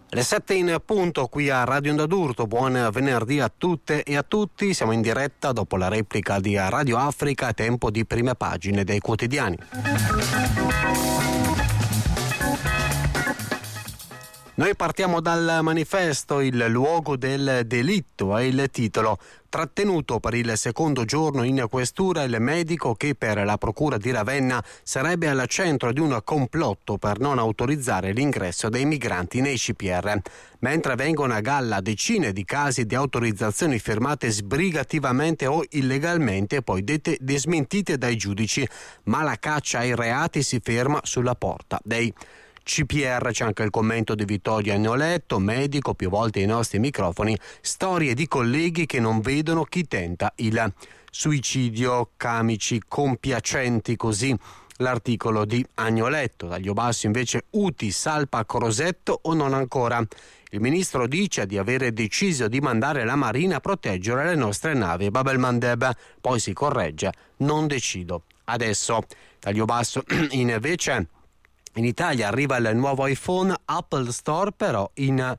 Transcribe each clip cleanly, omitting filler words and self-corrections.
Le 7 in punto qui a Radio Onda d'Urto, buon venerdì a tutte e a tutti, siamo in diretta dopo la replica di Radio Africa, tempo di prime pagine dei quotidiani. Noi partiamo dal manifesto, il luogo del delitto è il titolo. Trattenuto per il secondo giorno in questura il medico che per la procura di Ravenna sarebbe al centro di un complotto per non autorizzare l'ingresso dei migranti nei CPR. Mentre vengono a galla decine di casi di autorizzazioni firmate sbrigativamente o illegalmente e poi desmentite dai giudici, ma la caccia ai reati si ferma sulla porta dei CPR. C'è anche il commento di Vittorio Agnoletto, medico, più volte ai nostri microfoni, storie di colleghi che non vedono chi tenta il suicidio, camici compiacenti, così l'articolo di Agnoletto. Taglio basso invece, UTI salpa Crosetto o non ancora? Il ministro dice di avere deciso di mandare la Marina a proteggere le nostre navi Bab el-Mandeb, poi si corregge, non decido adesso. Taglio basso invece, in Italia arriva il nuovo iPhone, Apple Store però in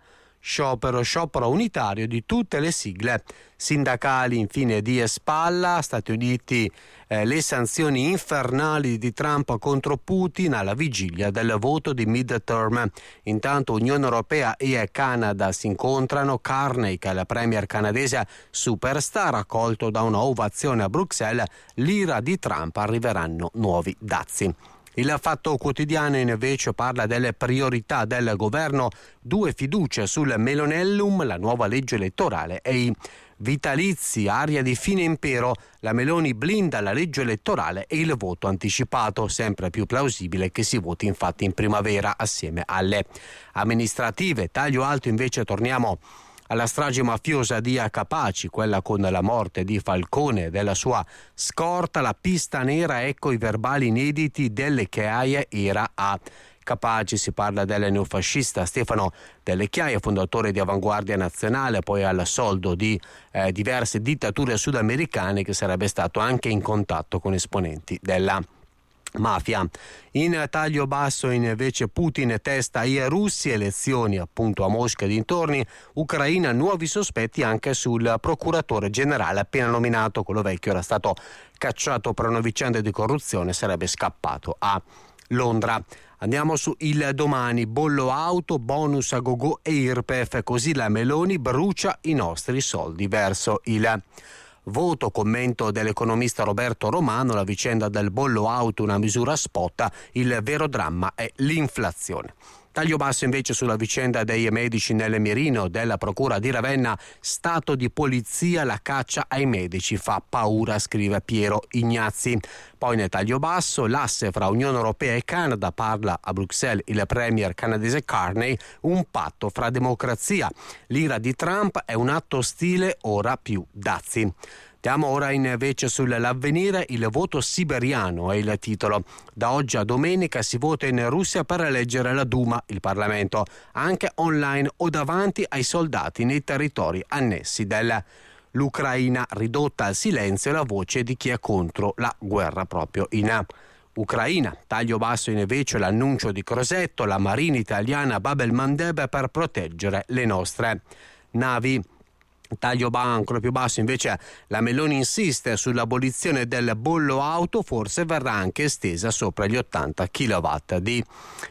sciopero unitario di tutte le sigle sindacali. Infine di spalla, Stati Uniti, le sanzioni infernali di Trump contro Putin alla vigilia del voto di midterm. Intanto Unione Europea e Canada si incontrano. Carney, che è la premier canadese superstar, accolto da una ovazione a Bruxelles. L'ira di Trump, arriveranno nuovi dazi. Il Fatto Quotidiano invece parla delle priorità del governo, 2 fiducie sul Melonellum, la nuova legge elettorale e i vitalizi, aria di fine impero. La Meloni blinda la legge elettorale e il voto anticipato, sempre più plausibile che si voti infatti in primavera assieme alle amministrative. Taglio alto invece, torniamo alla strage mafiosa di Capaci, quella con la morte di Falcone e della sua scorta, la pista nera, ecco i verbali inediti delle Chiaie, era a Capaci. Si parla del neofascista Stefano Delle Chiaie, fondatore di Avanguardia Nazionale, poi al soldo di diverse dittature sudamericane, che sarebbe stato anche in contatto con esponenti della mafia. In taglio basso invece Putin testa i russi, elezioni appunto a Mosca e dintorni, Ucraina, nuovi sospetti anche sul procuratore generale appena nominato. Quello vecchio era stato cacciato per una vicenda di corruzione, sarebbe scappato a Londra. Andiamo su Il Domani, bollo auto, bonus a gogo e IRPEF, così la Meloni brucia i nostri soldi verso il voto. Commento dell'economista Roberto Romano, la vicenda del bollo auto una misura spot, il vero dramma è l'inflazione. Taglio basso invece sulla vicenda dei medici nel mirino della procura di Ravenna, stato di polizia, la caccia ai medici fa paura, scrive Piero Ignazzi. Poi nel taglio basso l'asse fra Unione Europea e Canada, parla a Bruxelles il premier canadese Carney, un patto fra democrazia. L'ira di Trump è un atto ostile, ora più dazi. Andiamo ora invece sull'Avvenire, il voto siberiano è il titolo. Da oggi a domenica si vota in Russia per eleggere la Duma, il Parlamento, anche online o davanti ai soldati nei territori annessi dell'Ucraina, ridotta al silenzio la voce di chi è contro la guerra proprio in Ucraina. Taglio basso invece l'annuncio di Crosetto, la Marina italiana Bab el-Mandeb per proteggere le nostre navi. Taglio ancora più basso invece la Meloni insiste sull'abolizione del bollo auto, forse verrà anche estesa sopra gli 80 kW di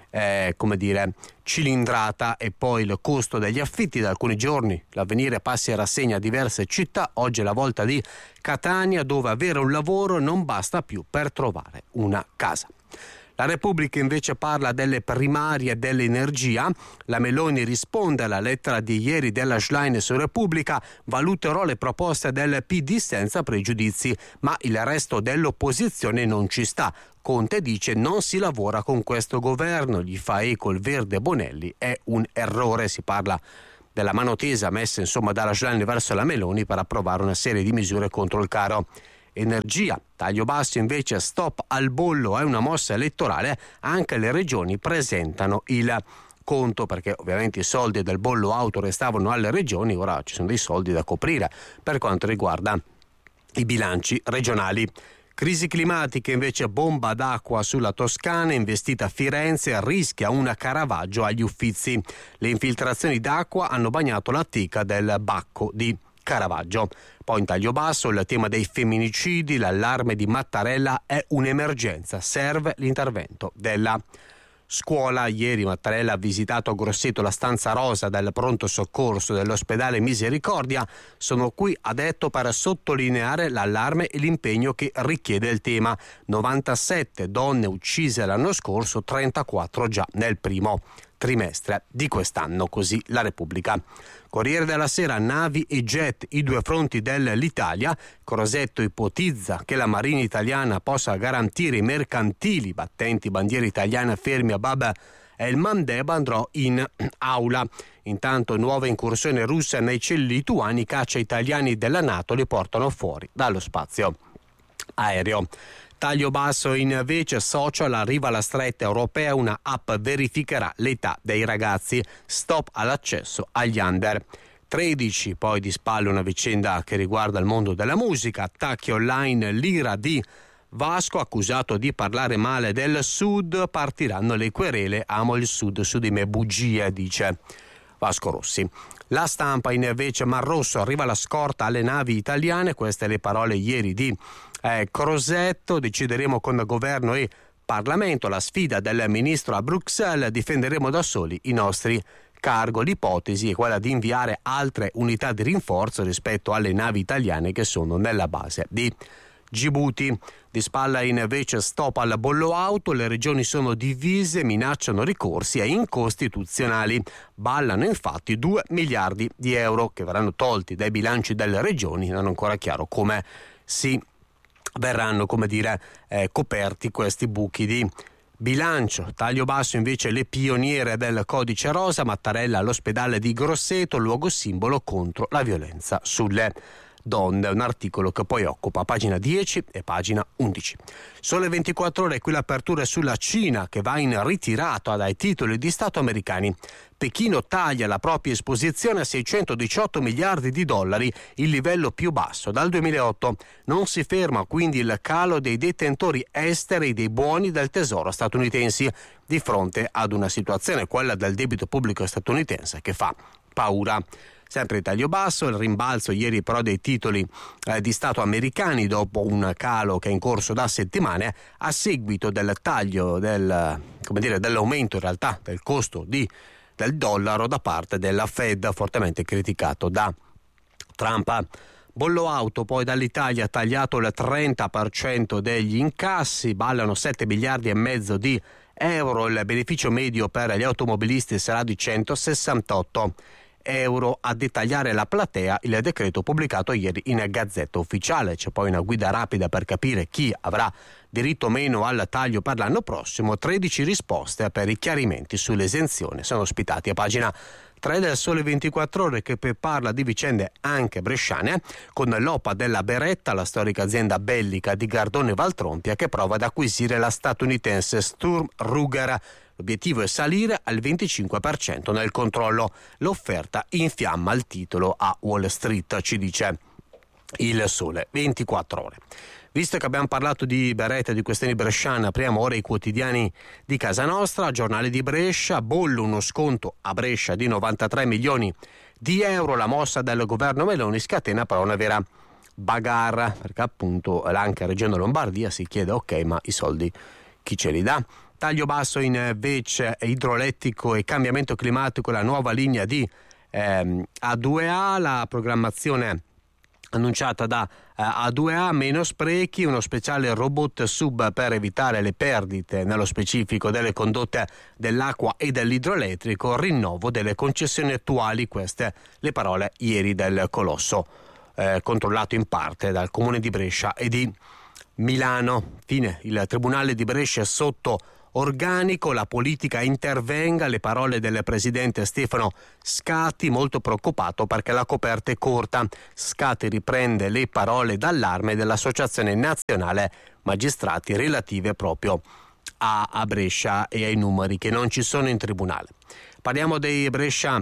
cilindrata. E poi il costo degli affitti, da alcuni giorni l'Avvenire passa in rassegna diverse città, oggi è la volta di Catania, dove avere un lavoro non basta più per trovare una casa. La Repubblica invece parla delle primarie dell'energia. La Meloni risponde alla lettera di ieri della Schlein su Repubblica: valuterò le proposte del PD senza pregiudizi, ma il resto dell'opposizione non ci sta. Conte dice non si lavora con questo governo, gli fa eco il Verde Bonelli, è un errore. Si parla della mano tesa messa dalla Schlein verso la Meloni per approvare una serie di misure contro il caro energia. Taglio basso invece, stop al bollo, è una mossa elettorale, anche le regioni presentano il conto, perché ovviamente i soldi del bollo auto restavano alle regioni, ora ci sono dei soldi da coprire per quanto riguarda i bilanci regionali. Crisi climatica invece, bomba d'acqua sulla Toscana, investita Firenze, rischia una Caravaggio agli Uffizi. Le infiltrazioni d'acqua hanno bagnato la teca del Bacco di Caravaggio. Poi in taglio basso il tema dei femminicidi, l'allarme di Mattarella è un'emergenza, serve l'intervento della scuola. Ieri Mattarella ha visitato a Grosseto la stanza rosa del pronto soccorso dell'ospedale Misericordia. Sono qui, ha detto, per sottolineare l'allarme e l'impegno che richiede il tema. 97 donne uccise l'anno scorso, 34 già nel primo trimestre di quest'anno, così la Repubblica. Corriere della Sera, navi e jet, i due fronti dell'Italia. Crosetto ipotizza che la Marina italiana possa garantire i mercantili battenti bandiere italiane fermi a Bab el Mandeb andrò in aula. Intanto nuova incursione russa nei cieli lituani, caccia italiani della NATO li portano fuori dallo spazio aereo. Taglio basso invece, social, arriva la stretta europea, una app verificherà l'età dei ragazzi, stop all'accesso agli under 13. Poi di spalle una vicenda che riguarda il mondo della musica, attacchi online, l'ira di Vasco accusato di parlare male del Sud, partiranno le querele, amo il Sud, su di me bugie, dice Vasco Rossi. La Stampa invece, Mar Rosso, arriva la scorta alle navi italiane, queste le parole ieri di Crosetto, decideremo con governo e Parlamento, la sfida del ministro a Bruxelles, difenderemo da soli i nostri cargo. L'ipotesi è quella di inviare altre unità di rinforzo rispetto alle navi italiane che sono nella base di Gibuti. Di spalla invece, stop al bollo auto, le regioni sono divise, minacciano ricorsi e incostituzionali. Ballano infatti 2 miliardi di euro che verranno tolti dai bilanci delle regioni, non è ancora chiaro come si verranno, coperti questi buchi di bilancio. Taglio basso invece, le pioniere del codice rosa, Mattarella all'ospedale di Grosseto, luogo simbolo contro la violenza sulle donne. Un articolo che poi occupa pagina 10 e pagina 11. Sole 24 ore, qui l'apertura è sulla Cina che va in ritirata dai titoli di Stato americani. Pechino taglia la propria esposizione a 618 miliardi di dollari, il livello più basso dal 2008. Non si ferma quindi il calo dei detentori esteri dei buoni del tesoro statunitensi di fronte ad una situazione, quella del debito pubblico statunitense, che fa paura. Sempre in taglio basso, il rimbalzo ieri però dei titoli di Stato americani dopo un calo che è in corso da settimane a seguito del taglio dell'aumento in realtà del costo del dollaro da parte della Fed, fortemente criticato da Trump. Bollo auto poi dall'Italia, tagliato il 30% degli incassi, ballano 7 miliardi e mezzo di euro, il beneficio medio per gli automobilisti sarà di 168 euro. A dettagliare la platea il decreto pubblicato ieri in Gazzetta Ufficiale. C'è poi una guida rapida per capire chi avrà diritto o meno al taglio per l'anno prossimo, 13 risposte per i chiarimenti sull'esenzione sono ospitati a pagina 3 del Sole 24 Ore, che parla di vicende anche bresciane, con l'OPA della Beretta, la storica azienda bellica di Gardone Valtrompia, che prova ad acquisire la statunitense Sturm Ruger. L'obiettivo è salire al 25% nel controllo. L'offerta infiamma il titolo a Wall Street, ci dice il Sole 24 Ore. Visto che abbiamo parlato di Beretta e di questioni bresciane, apriamo ora i quotidiani di casa nostra. Giornale di Brescia, bollo uno sconto a Brescia di 93 milioni di euro. La mossa del governo Meloni scatena però una vera bagarre, perché appunto anche a Regione Lombardia si chiede ok, ma i soldi chi ce li dà? Taglio basso invece, idroelettrico e cambiamento climatico, la nuova linea di A2A, la programmazione annunciata da A2A, meno sprechi, uno speciale robot sub per evitare le perdite nello specifico delle condotte dell'acqua e dell'idroelettrico, rinnovo delle concessioni attuali, queste le parole ieri del colosso controllato in parte dal Comune di Brescia e di Milano. Fine, il Tribunale di Brescia è sotto organico, la politica intervenga, le parole del presidente Stefano Scatti, molto preoccupato perché la coperta è corta. Scatti riprende le parole d'allarme dell'Associazione Nazionale Magistrati relative proprio a Brescia e ai numeri che non ci sono in tribunale. Parliamo dei Brescia.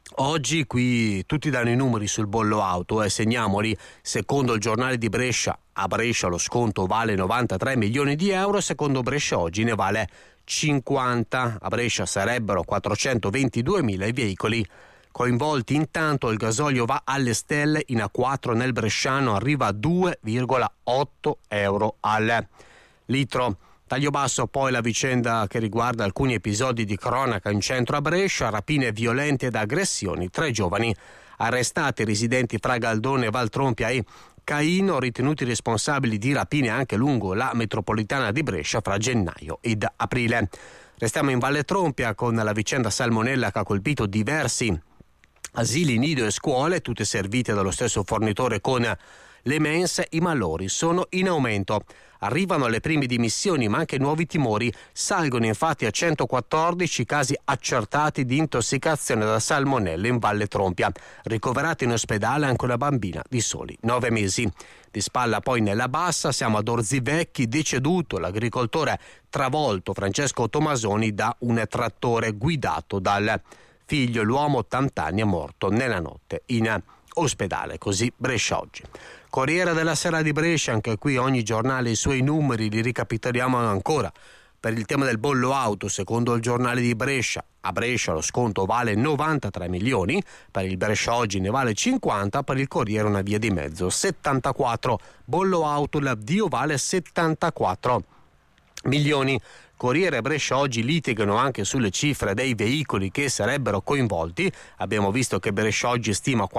Oggi qui tutti danno i numeri sul bollo auto, segniamoli. Secondo il giornale di Brescia a Brescia lo sconto vale 93 milioni di euro, secondo Brescia Oggi ne vale 50. A Brescia sarebbero 422.000 i veicoli coinvolti. Intanto il gasolio va alle stelle, in A4 nel bresciano arriva a 2,8 euro al litro. Taglio basso poi la vicenda che riguarda alcuni episodi di cronaca in centro a Brescia, rapine violente ed aggressioni, 3 giovani arrestati residenti fra Galdone, Valtrompia e Caino, ritenuti responsabili di rapine anche lungo la metropolitana di Brescia fra gennaio ed aprile. Restiamo in Valle Trompia con la vicenda salmonella che ha colpito diversi asili nido e scuole, tutte servite dallo stesso fornitore con le mense. I malori sono in aumento. Arrivano le prime dimissioni ma anche nuovi timori. Salgono infatti a 114 casi accertati di intossicazione da salmonella in Valle Trompia. Ricoverata in ospedale anche una bambina di soli 9 mesi. Di spalla poi nella Bassa siamo ad Orzivecchi, deceduto l'agricoltore travolto Francesco Tomasoni da un trattore guidato dal figlio. L'uomo 80 anni è morto nella notte in ospedale, così Brescia Oggi. Corriere della Sera di Brescia, anche qui ogni giornale i suoi numeri, li ricapitoliamo ancora. Per il tema del bollo auto, secondo il giornale di Brescia, a Brescia lo sconto vale 93 milioni, per il Brescia Oggi ne vale 50, per il Corriere una via di mezzo, 74. Bollo auto, l'avvio vale 74 milioni. Corriere e Brescia Oggi litigano anche sulle cifre dei veicoli che sarebbero coinvolti. Abbiamo visto che Brescia Oggi stima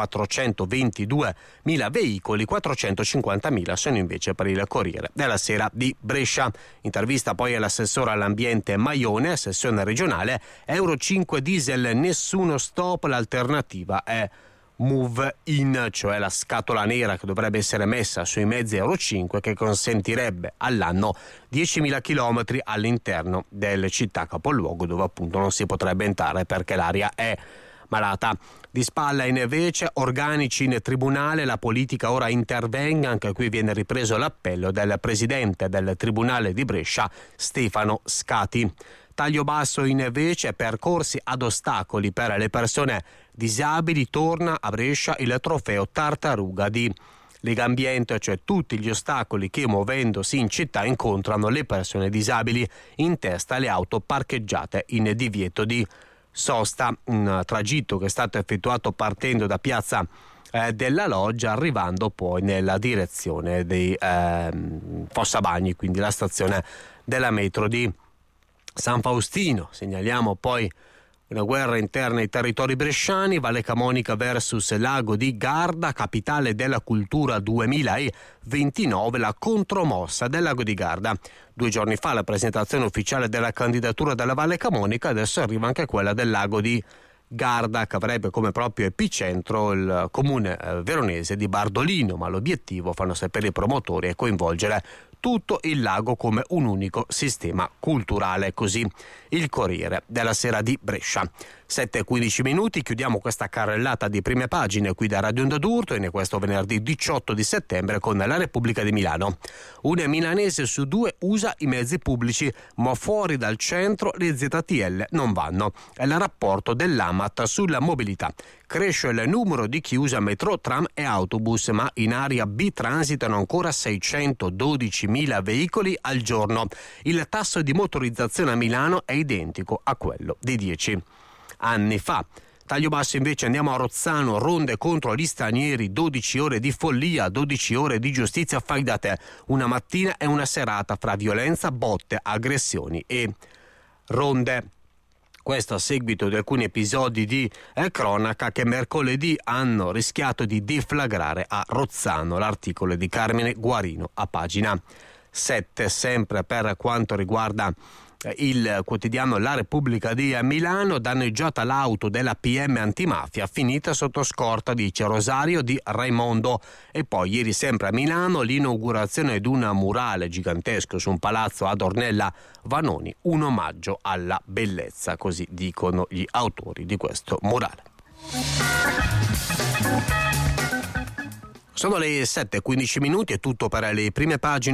422.000 veicoli, 450.000 sono invece per il Corriere della Sera di Brescia. Intervista poi all'assessore all'ambiente Maione, sessione regionale, Euro 5 diesel, nessuno stop, l'alternativa è Move In, cioè la scatola nera che dovrebbe essere messa sui mezzi Euro 5, che consentirebbe all'anno 10.000 chilometri all'interno delle città capoluogo, dove appunto non si potrebbe entrare perché l'aria è malata. Di spalla invece organici in tribunale, la politica ora intervenga, anche qui viene ripreso l'appello del presidente del Tribunale di Brescia Stefano Scati. Taglio basso invece, percorsi ad ostacoli per le persone disabili, torna a Brescia il trofeo Tartaruga di Legambiente, cioè tutti gli ostacoli che muovendosi in città incontrano le persone disabili, in testa le auto parcheggiate in divieto di sosta. Un tragitto che è stato effettuato partendo da piazza della Loggia, arrivando poi nella direzione di Fossabagni, quindi la stazione della metro di San Faustino. Segnaliamo poi una guerra interna ai territori bresciani, Valle Camonica versus Lago di Garda, capitale della cultura 2029, la contromossa del Lago di Garda. 2 giorni fa la presentazione ufficiale della candidatura della Valle Camonica, adesso arriva anche quella del Lago di Garda, che avrebbe come proprio epicentro il comune veronese di Bardolino, ma l'obiettivo, fanno sapere i promotori, è coinvolgere tutto il lago come un unico sistema culturale, così il Corriere della Sera di Brescia. 7:15, chiudiamo questa carrellata di prime pagine qui da Radio Onda d'Urto in questo venerdì 18 di settembre con la Repubblica di Milano. Un milanese su 2 usa i mezzi pubblici, ma fuori dal centro le ZTL non vanno. È il rapporto dell'AMAT sulla mobilità. Cresce il numero di chi usa metro, tram e autobus, ma in area B transitano ancora 612.000 veicoli al giorno. Il tasso di motorizzazione a Milano è identico a quello di 10 anni fa. Taglio basso invece, andiamo a Rozzano, ronde contro gli stranieri, 12 ore di follia, 12 ore di giustizia fai da te, una mattina e una serata fra violenza, botte, aggressioni e ronde. Questo a seguito di alcuni episodi di cronaca che mercoledì hanno rischiato di deflagrare a Rozzano. L'articolo di Carmine Guarino a pagina 7. Sempre per quanto riguarda il quotidiano La Repubblica di Milano, danneggiata l'auto della PM antimafia, finita sotto scorta, dice Rosario di Raimondo. E poi ieri sempre a Milano l'inaugurazione di un murale gigantesco su un palazzo ad Ornella Vanoni, un omaggio alla bellezza, così dicono gli autori di questo murale. Sono le 7:15, è tutto per le prime pagine.